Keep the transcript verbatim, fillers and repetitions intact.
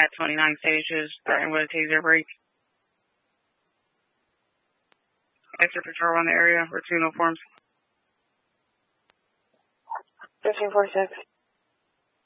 at twenty-nine stages, starting with a taser break. Extra patrol on the area, or two no forms. fifteen forty-six.